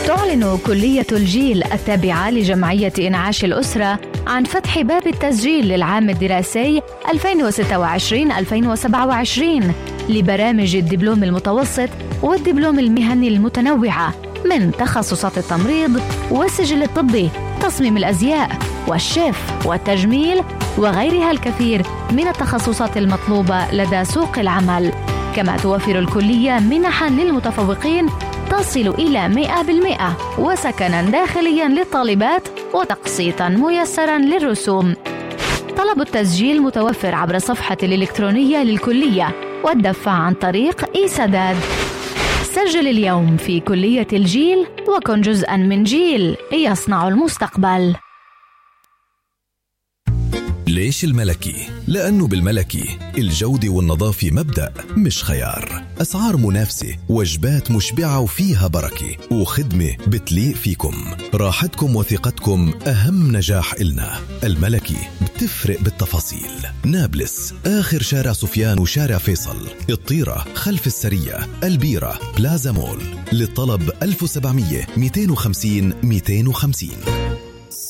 تعلن كلية الجيل التابعة لجمعية إنعاش الأسرة عن فتح باب التسجيل للعام الدراسي 2026-2027 لبرامج الدبلوم المتوسط والدبلوم المهني المتنوعة من تخصصات التمريض والسجل الطبي، تصميم الأزياء والشيف والتجميل وغيرها الكثير من التخصصات المطلوبة لدى سوق العمل. كما توفر الكلية منحا للمتفوقين تصل إلى 100% وسكنا داخليا للطالبات وتقسيطا ميسرا للرسوم. طلب التسجيل متوفر عبر الصفحة الإلكترونية للكلية والدفع عن طريق إي-سداد. سجل اليوم في كلية الجيل وكن جزءا من جيل يصنع المستقبل. ليش الملكي؟ لأنه بالملكي الجودة والنظافة مبدأ مش خيار، أسعار منافسة، وجبات مشبعة وفيها بركة، وخدمة بتليق فيكم. راحتكم وثقتكم أهم نجاح إلنا. الملكي بتفرق بالتفاصيل. نابلس آخر شارع سفيان وشارع فيصل، الطيرة خلف السرية، البيرة بلازا مول. للطلب 1700 250 250.